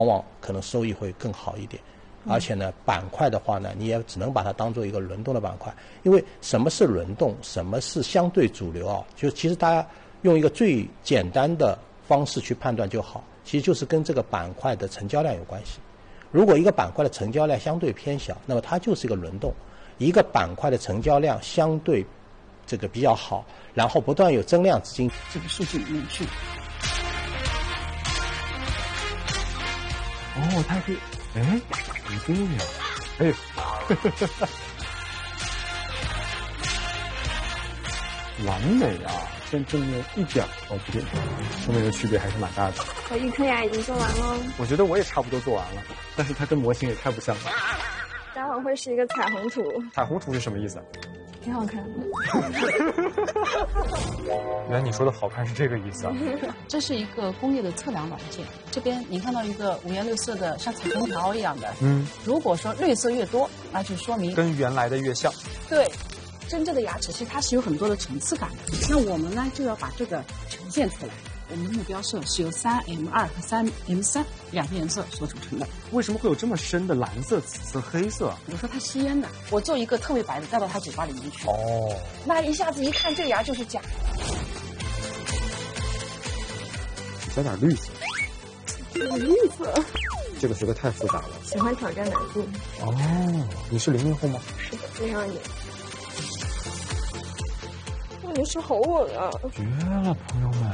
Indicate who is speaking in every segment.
Speaker 1: 往往可能收益会更好一点。而且呢，板块的话呢，你也只能把它当做一个轮动的板块，因为什么是轮动，什么是相对主流啊？就其实大家用一个最简单的方式去判断就好，其实就是跟这个板块的成交量有关系。如果一个板块的成交量相对偏小，那么它就是一个轮动；一个板块的成交量相对这个比较好，然后不断有增量资金
Speaker 2: 这个数据里面去。
Speaker 3: 哦，它是，哎，很精妙，哎，完美啊！先正面一点，哦不对，说明这区别还是蛮大的。
Speaker 4: 我一颗牙已经做完了，
Speaker 3: 我觉得我也差不多做完了，但是它跟模型也太不像了。
Speaker 4: 待会儿会是一个彩虹图。
Speaker 3: 彩虹图是什么意思？
Speaker 4: 挺好看的。
Speaker 3: 原来你说的好看是这个意思啊！
Speaker 2: 这是一个工业的测量软件，这边您看到一个五颜六色的像彩虹条一样的，如果说绿色越多，那就说明
Speaker 3: 跟原来的越像。
Speaker 2: 对，真正的牙齿其实它是有很多的层次感的。那我们呢就要把这个呈现出来。我们的目标色是由3M2和3M3两个颜色所组成的。
Speaker 3: 为什么会有这么深的蓝色、紫色、黑色？
Speaker 2: 比如说它吸烟的，我做一个特别白的带到它嘴巴里面去。哦，那一下子一看这个牙就是假。
Speaker 3: 加点绿色。
Speaker 4: 绿色。
Speaker 3: 这个实在太复杂了。
Speaker 4: 喜欢挑战难度。
Speaker 3: 哦，你是00后吗？
Speaker 4: 是的，非常有。哇，你手好稳啊！
Speaker 3: 绝了，朋友们！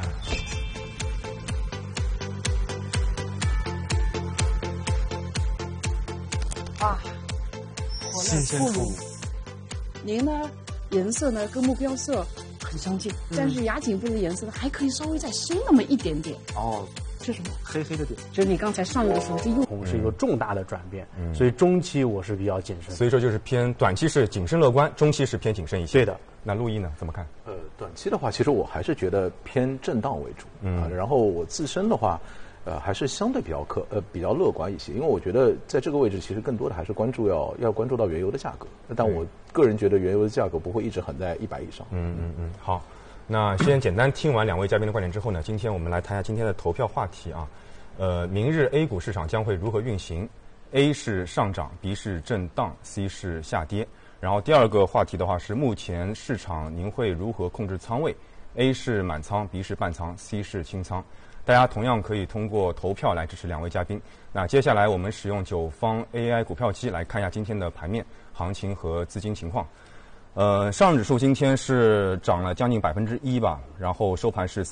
Speaker 2: 啊，
Speaker 3: 新鲜出炉。
Speaker 2: 您呢，颜色呢跟目标色很相近，但是牙颈部的颜色呢还可以稍微再深那么一点点。
Speaker 3: 哦，
Speaker 2: 这是什么？
Speaker 3: 黑黑的点。
Speaker 2: 就是你刚才上一个时候就用。
Speaker 5: 是一个重大的转变，所以中期我是比较谨慎。
Speaker 6: 所以说就是偏短期是谨慎乐观，中期是偏谨慎一些。
Speaker 5: 对的。
Speaker 6: 那陆毅呢？怎么看？
Speaker 7: 短期的话，其实我还是觉得偏震荡为主然后我自身的话，还是相对比较乐观一些，因为我觉得在这个位置，其实更多的还是要关注到原油的价格。但我个人觉得原油的价格不会一直横在100以上。
Speaker 6: 好，那先简单听完两位嘉宾的观点之后呢，今天我们来谈一下今天的投票话题啊。明日 A 股市场将会如何运行 ？A 是上涨 ，B 是震荡 ，C 是下跌。然后第二个话题的话是目前市场您会如何控制仓位 ？A 是满仓 ，B 是半仓 ，C 是清仓。大家同样可以通过投票来支持两位嘉宾。那接下来我们使用9方 AI 股票机来看一下今天的盘面、行情和资金情况。上证指数今天是涨了将近1%吧，然后收盘是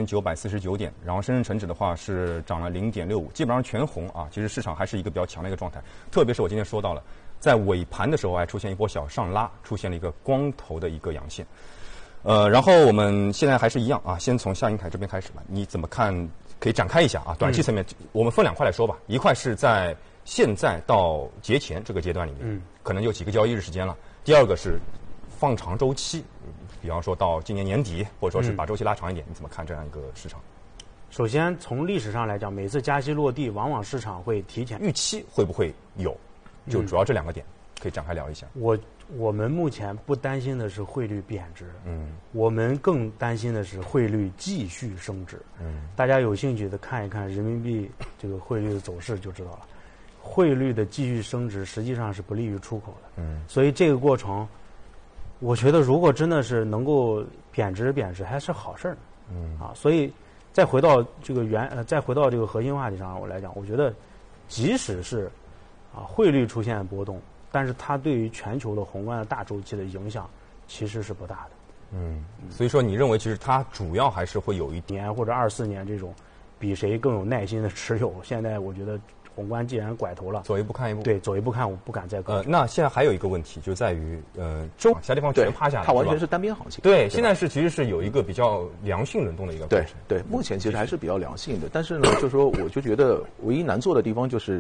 Speaker 6: 3949点，然后深圳成指的话是涨了0.65%，基本上全红啊。其实市场还是一个比较强的一个状态，特别是我今天说到了，在尾盘的时候还出现一波小上拉，出现了一个光头的一个阳线。然后我们现在还是一样啊，先从夏英凯这边开始吧，你怎么看？可以展开一下啊，短期层面，我们分两块来说吧，一块是在现在到节前这个阶段里面，可能有几个交易日时间了；第二个是放长周期，比方说到今年年底，或者说是把周期拉长一点，你怎么看这样一个市场？
Speaker 5: 首先从历史上来讲，每次加息落地，往往市场会提前
Speaker 6: 预期会不会有？就主要这两个点，可以展开聊一下。
Speaker 5: 我们目前不担心的是汇率贬值，我们更担心的是汇率继续升值。大家有兴趣的看一看人民币这个汇率的走势就知道了，汇率的继续升值实际上是不利于出口的。所以这个过程，我觉得如果真的是能够贬值还是好事儿。所以再回到这个核心话题上我来讲，我觉得即使是汇率出现波动，但是它对于全球的宏观的大周期的影响其实是不大的。
Speaker 6: 所以说你认为其实它主要还是会有1
Speaker 5: 年或者24年这种比谁更有耐心的持有。现在我觉得宏观既然拐头了，
Speaker 6: 走一步看一步。
Speaker 5: 对，走一步看我不敢再高。
Speaker 6: 那现在还有一个问题就在于其他地方全趴下来，
Speaker 7: 它完全是单边行情。
Speaker 6: 对，现在其实是有一个比较良性轮动的一个过程。
Speaker 7: 对，目前其实还是比较良性的，但是呢，就是说我就觉得唯一难做的地方就是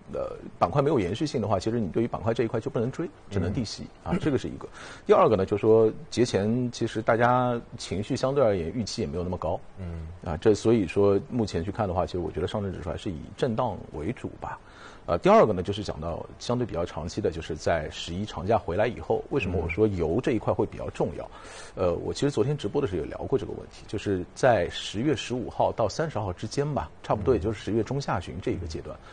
Speaker 7: 板块没有延续性的话，其实你对于板块这一块就不能追，只能递息啊，这个是一个。第二个呢，就是说节前其实大家情绪相对而言预期也没有那么高，这所以说目前去看的话，其实我觉得上证指数还是以震荡为主吧。第二个呢，就是讲到相对比较长期的，就是在11长假回来以后，为什么我说油这一块会比较重要？我其实昨天直播的时候也聊过这个问题，就是在10月15号到30号之间吧，差不多也就是10月中下旬这一个阶段，